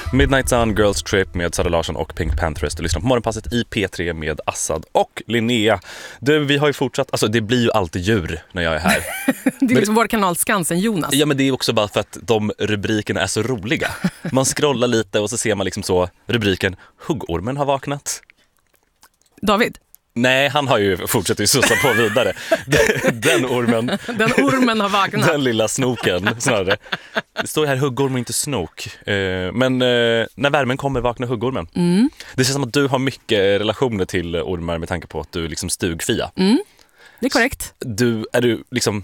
Midnight Sun, Girls Trip med Sara Larsson och Pink Panthers. Du lyssnar på Morgonpasset i P3 med Assad och Linnea. Du, vi har ju fortsatt, alltså det blir ju alltid djur när jag är här. Det är liksom vår kanal Skansen, Jonas. Ja, men det är också bara för att de rubrikerna är så roliga. Man scrollar lite och så ser man liksom så rubriken Huggormen har vaknat. David? Nej, han har ju fortsatt att sussa på vidare. Den ormen. Den ormen har vaknat. Den lilla snoken snarare. Det står här huggorm och inte snok. Men när värmen kommer vaknar huggormen. Mm. Det känns som att du har mycket relationer till ormar med tanke på att du är liksom stugfia. Mm. Det är korrekt. Är du liksom...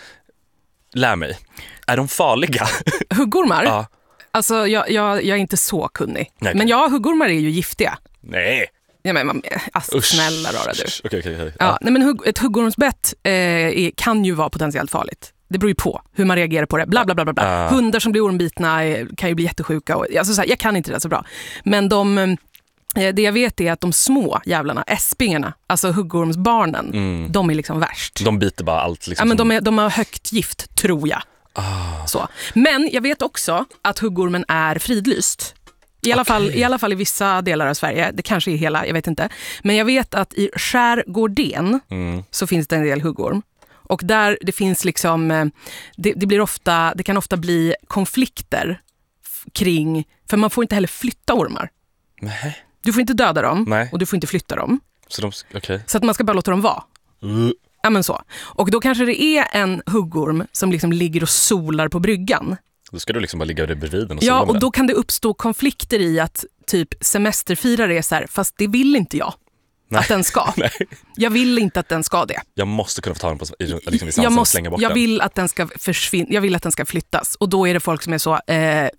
Lär mig. Är de farliga? Huggormar? Ja. Alltså, jag är inte så kunnig. Nej, men ja, huggormar är ju giftiga. Nej. Ja, men snälla rara du. Okej. Ja, nej, men ett huggormsbett kan ju vara potentiellt farligt. Det beror ju på hur man reagerar på det. Bla, bla, bla, bla. Hundar som blir ormbitna kan ju bli jättesjuka. Alltså, så här, jag kan inte det så bra. Men det jag vet är att de små jävlarna, äspingarna, alltså huggormsbarnen, de är liksom värst. De biter bara allt. Liksom, ja, men de har högt gift, tror jag. Så. Men jag vet också att huggormen är fridlyst. I alla fall i vissa delar av Sverige. Det kanske är hela, jag vet inte. Men jag vet att i Skärgården så finns det en del huggorm. Och där det finns liksom, det kan ofta bli konflikter kring, för man får inte heller flytta ormar. Nej. Du får inte döda dem. Nej. Och du får inte flytta dem. Så att man ska bara låta dem vara. Ja, men så. Och då kanske det är en huggorm som liksom ligger och solar på bryggan. Då ska du liksom bara ligga bredvid den och ja, och då kan det uppstå konflikter i att typ semesterfirare är så här, fast det vill inte jag. Nej. Att den ska. Nej. Jag vill inte att den ska det. Jag måste kunna få ta den på liksom, i svansen och slänga bort jag den. vill att den ska försvinna. Jag vill att den ska flyttas. Och då är det folk som är så,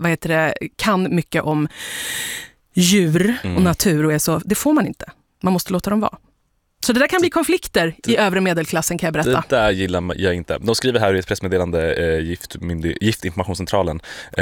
kan mycket om djur och natur och är så, det får man inte. Man måste låta dem vara. Så det där kan bli konflikter i övre medelklassen, kan jag berätta. Det där gillar jag inte. De skriver här i ett pressmeddelande, Giftinformationscentralen.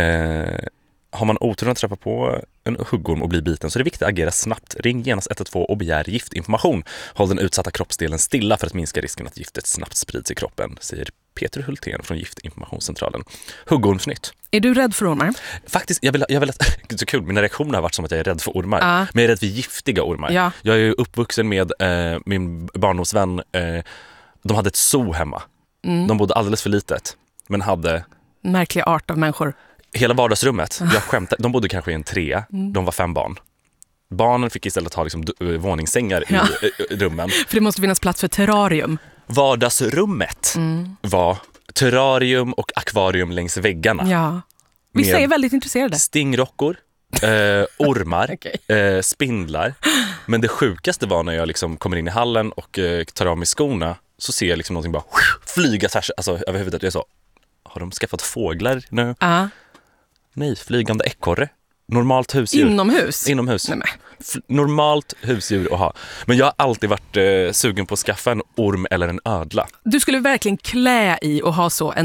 Har man oturen att träffa på en huggorm och bli biten så är det viktigt att agera snabbt. Ring genast 112 och begär giftinformation. Håll den utsatta kroppsdelen stilla för att minska risken att giftet snabbt sprids i kroppen, säger Peter Hultén från Giftinformationscentralen. Huggormsnytt. Är du rädd för ormar? Faktiskt, jag vill det är så kul. Mina reaktioner har varit som att jag är rädd för ormar. Men jag är rädd för giftiga ormar. Ja. Jag är ju uppvuxen med min barndomsvän. De hade ett zoo hemma. De bodde alldeles för litet, men hade... Märklig art av människor. Hela vardagsrummet, jag skämtar, de bodde kanske i en 3, de var 5 barn. Barnen fick istället ha liksom, våningssängar i rummen. För det måste finnas plats för terrarium. Vardagsrummet var terrarium och akvarium längs väggarna. Ja. Vissa är väldigt intresserade. Stingrockor, ormar, spindlar. Men det sjukaste var när jag liksom kommer in i hallen och tar av mig skorna, så ser jag liksom någonting bara flyga över huvudet. Jag är så, har de skaffat fåglar nu? Nej, flygande ekorre. Normalt husdjur. Inomhus. Nej, normalt husdjur att ha. Men jag har alltid varit sugen på att skaffa en orm eller en ödla. Du skulle verkligen klä i och ha så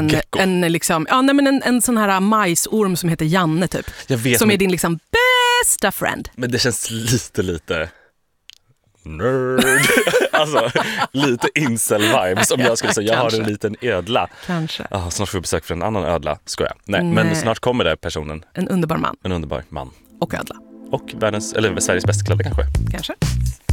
en sån här majsorm som heter Janne typ. Jag vet, som är din liksom bästa friend. Men det känns lite nerd. Alltså, lite incel-vibes om jag skulle säga. Jag har en liten ödla. Kanske. Snart får vi besök för en annan ödla, skojar. Nej, men snart kommer det personen. En underbar man. En underbar man. Och ödla. Och Sveriges bästa klädda kanske. Kanske.